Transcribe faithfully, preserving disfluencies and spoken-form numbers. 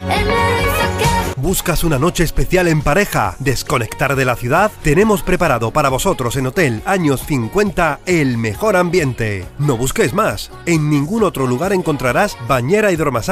Él me dice que ¿Buscas una noche especial en pareja? ¿Desconectar de la ciudad? Tenemos preparado para vosotros en Hotel Años cincuenta el mejor ambiente. No busques más. En ningún otro lugar encontrarás bañera hidromasaje